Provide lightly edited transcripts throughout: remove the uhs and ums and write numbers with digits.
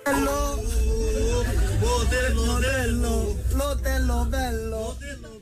L'hotello bello.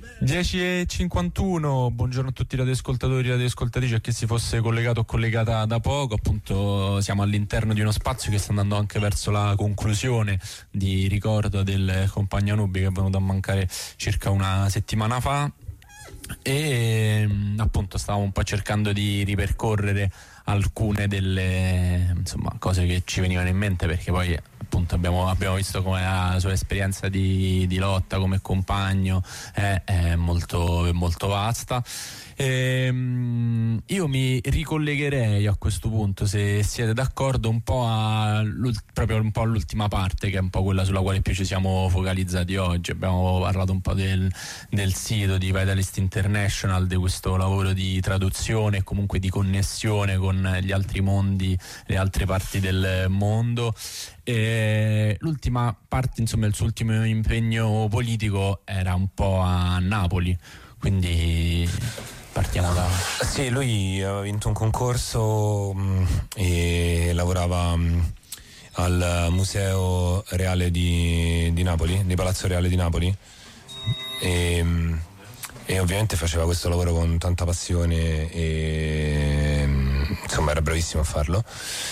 10:51, buongiorno a tutti gli radioascoltatori e radioascoltatrici, a chi si fosse collegato o collegata da poco. Appunto siamo all'interno di uno spazio che sta andando anche verso la conclusione, di ricordo del compagno Nubi, che è venuto a mancare circa una settimana fa, e appunto stavamo un po' cercando di ripercorrere alcune delle cose che ci venivano in mente, perché poi appunto abbiamo visto come la sua esperienza di lotta come compagno è molto, molto vasta. Io mi ricollegherei a questo punto, se siete d'accordo, un po' proprio un po' all'ultima parte, che è un po' quella sulla quale più ci siamo focalizzati oggi. Abbiamo parlato un po' del sito di Vitalist International, di questo lavoro di traduzione e comunque di connessione con gli altri mondi, le altre parti del mondo. E l'ultima parte, insomma, il suo ultimo impegno politico era un po' a Napoli, quindi partiamo da... Sì, lui aveva vinto un concorso e lavorava al Museo Reale di Napoli, di Palazzo Reale di Napoli, e ovviamente faceva questo lavoro con tanta passione e insomma era bravissimo a farlo,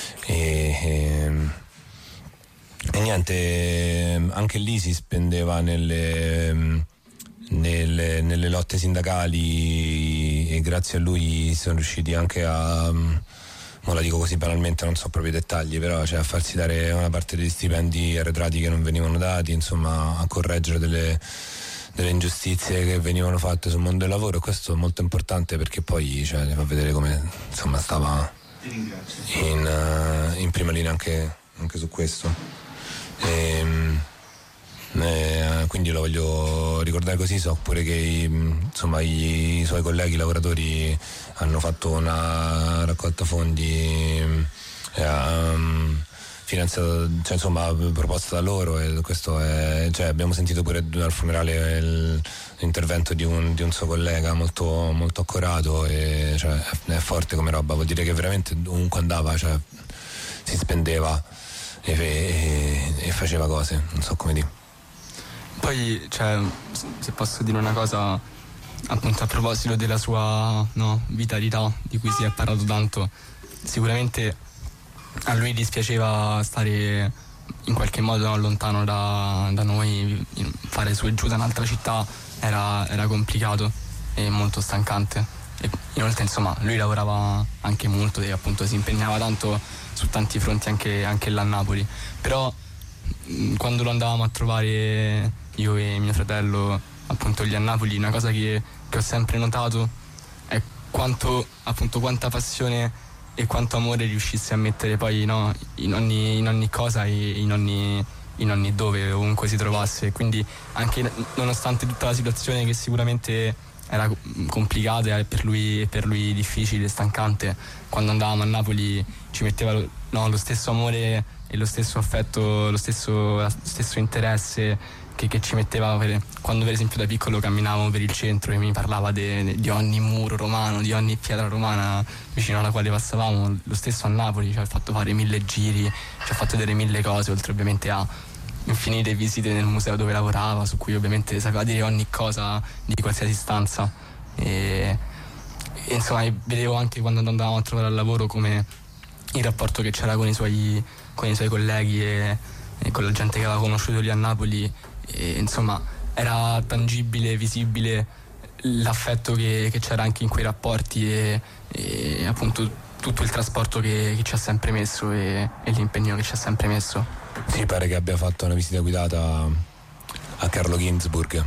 e niente, anche lì si spendeva nelle lotte sindacali, e grazie a lui sono riusciti anche a, non la dico così banalmente, non so proprio i dettagli, però a farsi dare una parte degli stipendi arretrati che non venivano dati, insomma a correggere delle ingiustizie che venivano fatte sul mondo del lavoro. E questo è molto importante, perché poi fa vedere come insomma stava in prima linea anche su questo. Quindi lo voglio ricordare così. So pure che i suoi colleghi lavoratori hanno fatto una raccolta fondi finanziata, proposta da loro, e questo è, abbiamo sentito pure al funerale l'intervento di un suo collega molto, molto accorato, e è forte come roba. Vuol dire che veramente ovunque andava si spendeva e faceva cose, non so come dire. Poi, se posso dire una cosa, appunto a proposito della sua vitalità, di cui si è parlato tanto, sicuramente a lui dispiaceva stare in qualche modo lontano da noi, fare su e giù da un'altra città era complicato e molto stancante. E inoltre, insomma, lui lavorava anche molto e appunto si impegnava tanto su tanti fronti anche là a Napoli. Però quando lo andavamo a trovare, io e mio fratello, appunto lì a Napoli, una cosa che ho sempre notato è quanta passione e quanto amore riuscisse a mettere poi in ogni cosa e in ogni dove, ovunque si trovasse. Quindi anche nonostante tutta la situazione che sicuramente era complicata e per lui difficile e stancante, quando andavamo a Napoli ci metteva lo stesso amore e lo stesso affetto, lo stesso interesse che ci metteva quando per esempio da piccolo camminavamo per il centro e mi parlava di ogni muro romano, di ogni pietra romana vicino alla quale passavamo. Lo stesso a Napoli ci ha fatto fare 1000 giri, ci ha fatto vedere 1000 cose, oltre ovviamente a infinite visite nel museo dove lavorava, su cui ovviamente sapeva dire ogni cosa di qualsiasi stanza, e insomma vedevo anche quando andavamo a trovare al lavoro come il rapporto che c'era con i suoi colleghi e con la gente che aveva conosciuto lì a Napoli, e insomma era tangibile, visibile l'affetto che c'era anche in quei rapporti e appunto tutto il trasporto che ci ha sempre messo e l'impegno che ci ha sempre messo. Sì, pare che abbia fatto una visita guidata a Carlo Ginzburg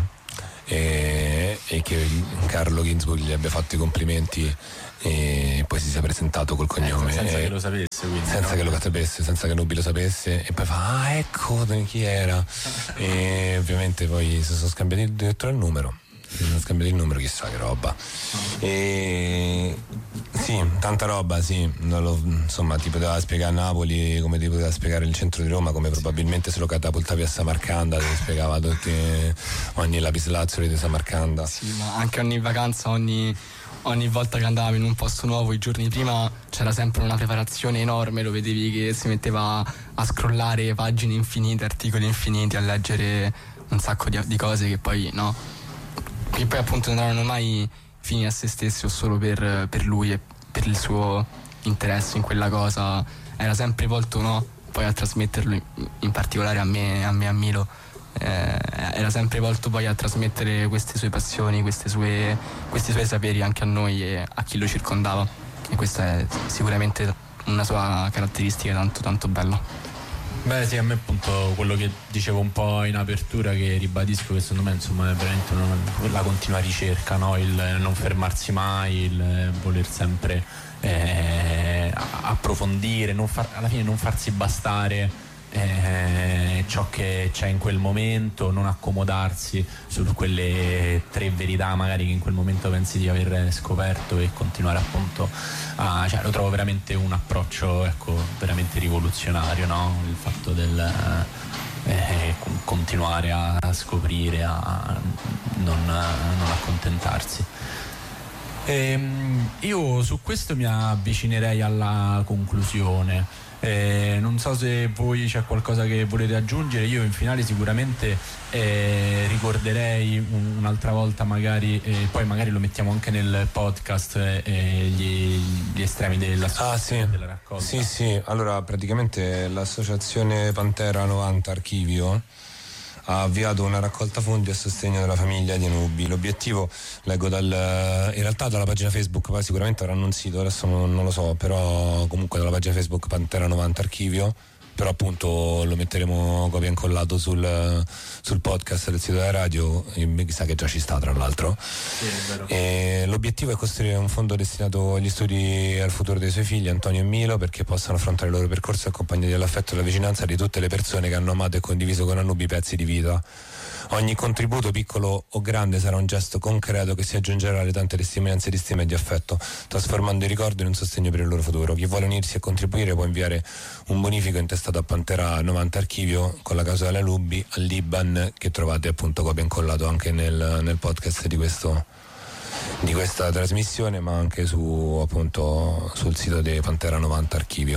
e che Carlo Ginzburg gli abbia fatto i complimenti e poi si sia presentato col cognome senza che lo sapesse, quindi, senza che lo sapesse, senza che Nubi lo sapesse, e poi fa ecco chi era, e ovviamente poi si sono scambiati addirittura il numero. Chissà che roba. E sì, tanta roba, sì. Insomma, ti poteva spiegare a Napoli come ti poteva spiegare il centro di Roma, come probabilmente se lo catapultavi a Samarcanda, ti spiegava tutti ogni lapislazzoli di Samarcanda. Sì, ma anche ogni vacanza, ogni ogni volta che andavamo in un posto nuovo i giorni prima c'era sempre una preparazione enorme, lo vedevi che si metteva a scrollare pagine infinite, articoli infiniti, a leggere un sacco di cose che poi che poi appunto non erano mai fini a se stessi o solo per lui e per il suo interesse in quella cosa, era sempre volto poi a trasmetterlo, in particolare a me e a Milo. Era sempre volto poi a trasmettere queste sue passioni, questi suoi saperi anche a noi e a chi lo circondava, e questa è sicuramente una sua caratteristica tanto tanto bella. Beh sì, a me appunto quello che dicevo un po' in apertura, che ribadisco, che secondo me insomma è veramente la continua ricerca, il non fermarsi mai, il voler sempre approfondire, alla fine non farsi bastare ciò che c'è in quel momento, non accomodarsi su quelle 3 verità magari che in quel momento pensi di aver scoperto, e continuare appunto lo trovo veramente un approccio veramente rivoluzionario, il fatto del continuare a scoprire, a non accontentarsi. Io su questo mi avvicinerei alla conclusione. Non so se voi c'è qualcosa che volete aggiungere. Io in finale sicuramente ricorderei un'altra volta magari, poi magari lo mettiamo anche nel podcast, gli estremi della della raccolta. Sì, allora praticamente l'associazione Pantera 90 Archivio ha avviato una raccolta fondi a sostegno della famiglia di Anubi. L'obiettivo, leggo in realtà dalla pagina Facebook, poi sicuramente avranno un sito, adesso non lo so, però comunque dalla pagina Facebook Pantera 90 Archivio, però appunto lo metteremo copia e incollato sul podcast del sito della radio, mi sa che già ci sta tra l'altro. Sì, è vero. E l'obiettivo è costruire un fondo destinato agli studi e al futuro dei suoi figli Antonio e Milo, perché possano affrontare il loro percorso accompagnati dall'affetto e dalla vicinanza di tutte le persone che hanno amato e condiviso con Anubi pezzi di vita. Ogni contributo, piccolo o grande, sarà un gesto concreto che si aggiungerà alle tante testimonianze di stima e di affetto, trasformando il ricordo in un sostegno per il loro futuro. Chi vuole unirsi e contribuire può inviare un bonifico intestato a Pantera 90 Archivio con la causa della Anubi all'Iban, che trovate appunto copia e incollato anche nel podcast di questa trasmissione, ma anche sul sito di Pantera 90 Archivio.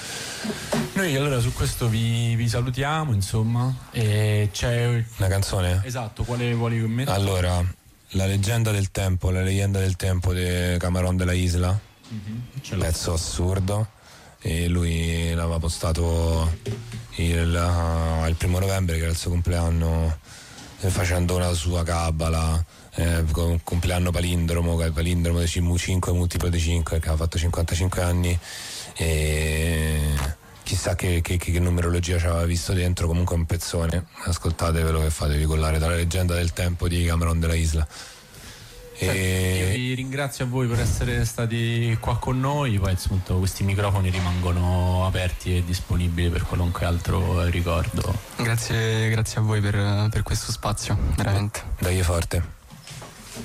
Noi allora su questo vi salutiamo, insomma, e c'è una canzone? Esatto, quale vuoi mettere? Allora, la leyenda del tempo di Camarón de la Isla, un pezzo assurdo, e lui l'aveva postato il 1 novembre, che era il suo compleanno, facendo una sua cabala, con compleanno palindromo, che è il palindromo di CM5 multiplo di 5, che aveva fatto 55 anni, e chissà che numerologia ci aveva visto dentro. Comunque è un pezzone, ascoltatevelo e fatevi collare dalla leggenda del tempo di Camarón de la Isla. Io vi ringrazio a voi per essere stati qua con noi, poi appunto questi microfoni rimangono aperti e disponibili per qualunque altro ricordo. Grazie a voi per questo spazio, veramente. Dai forte.